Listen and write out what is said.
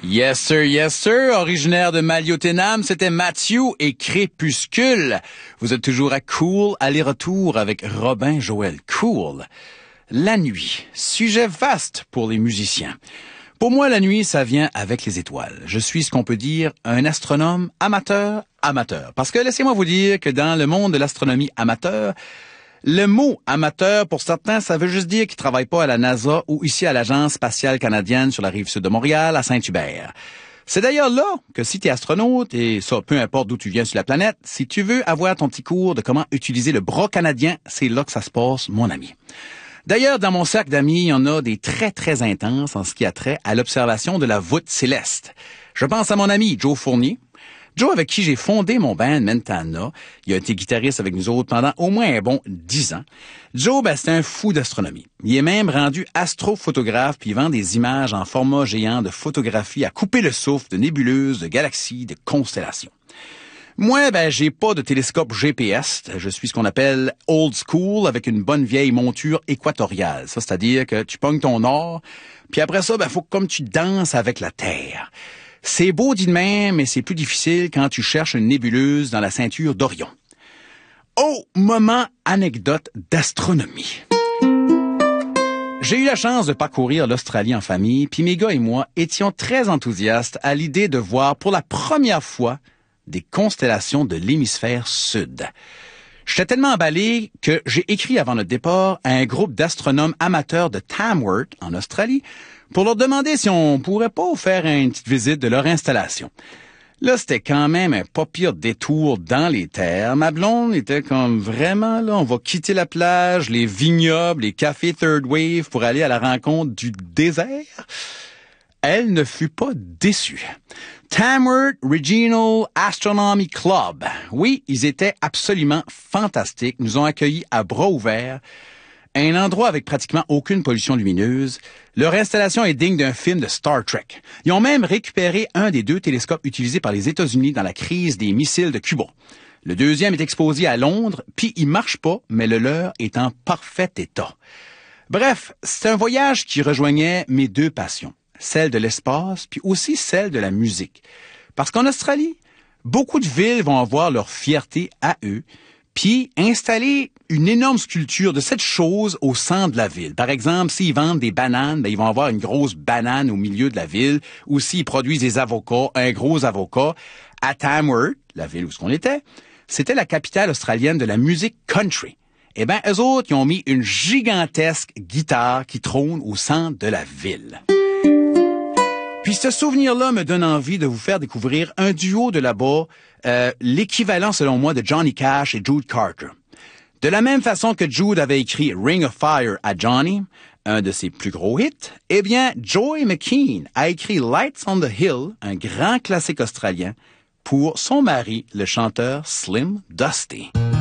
Yes sir, originaire de Maliotenam, c'était Mathieu et Crépuscule. Vous êtes toujours à Cool, aller-retour avec Robin Joël. Cool. La nuit, sujet vaste pour les musiciens. Pour moi, la nuit, ça vient avec les étoiles. Je suis ce qu'on peut dire un astronome amateur. Parce que laissez-moi vous dire que dans le monde de l'astronomie amateur, le mot amateur, pour certains, ça veut juste dire qu'ils travaillent pas à la NASA ou ici à l'Agence spatiale canadienne sur la rive sud de Montréal, à Saint-Hubert. C'est d'ailleurs là que si tu es astronaute, et ça, peu importe d'où tu viens sur la planète, si tu veux avoir ton petit cours de comment utiliser le bras canadien, c'est là que ça se passe, mon ami. D'ailleurs, dans mon cercle d'amis, il y en a des très, très intenses en ce qui a trait à l'observation de la voûte céleste. Je pense à mon ami Joe Fournier. Joe, avec qui j'ai fondé mon band Mentana, il a été guitariste avec nous autres pendant au moins un bon 10 ans. Joe, c'est un fou d'astronomie. Il est même rendu astrophotographe puis il vend des images en format géant de photographie à couper le souffle de nébuleuses, de galaxies, de constellations. Moi, j'ai pas de télescope GPS. Je suis ce qu'on appelle old school avec une bonne vieille monture équatoriale. Ça, c'est-à-dire que tu pognes ton or, puis après ça, faut comme tu danses avec la Terre. C'est beau dit de même, mais c'est plus difficile quand tu cherches une nébuleuse dans la ceinture d'Orion. Oh, moment anecdote d'astronomie. J'ai eu la chance de parcourir l'Australie en famille, puis mes gars et moi étions très enthousiastes à l'idée de voir pour la première fois des constellations de l'hémisphère sud. J'étais tellement emballé que j'ai écrit avant notre départ à un groupe d'astronomes amateurs de Tamworth, en Australie, pour leur demander si on pourrait pas faire une petite visite de leur installation. Là, c'était quand même un pas pire détour dans les terres. Ma blonde était comme vraiment, là, on va quitter la plage, les vignobles, les cafés third wave pour aller à la rencontre du désert. Elle ne fut pas déçue. Tamworth Regional Astronomy Club. Oui, ils étaient absolument fantastiques. Nous ont accueillis à bras ouverts. Un endroit avec pratiquement aucune pollution lumineuse. Leur installation est digne d'un film de Star Trek. Ils ont même récupéré un des 2 télescopes utilisés par les États-Unis dans la crise des missiles de Cuba. Le deuxième est exposé à Londres, puis il marche pas, mais le leur est en parfait état. Bref, c'est un voyage qui rejoignait mes 2 passions. Celle de l'espace, puis aussi celle de la musique. Parce qu'en Australie, beaucoup de villes vont avoir leur fierté à eux, puis installer une énorme sculpture de cette chose au centre de la ville. Par exemple, s'ils vendent des bananes, ils vont avoir une grosse banane au milieu de la ville, ou s'ils produisent des avocats, un gros avocat. À Tamworth, la ville où on était, c'était la capitale australienne de la musique country. Eux autres, ils ont mis une gigantesque guitare qui trône au centre de la ville. Puis ce souvenir-là me donne envie de vous faire découvrir un duo de là-bas, l'équivalent selon moi de Johnny Cash et Jude Carter. De la même façon que Jude avait écrit Ring of Fire à Johnny, un de ses plus gros hits, Joey McKean a écrit Lights on the Hill, un grand classique australien, pour son mari, le chanteur Slim Dusty.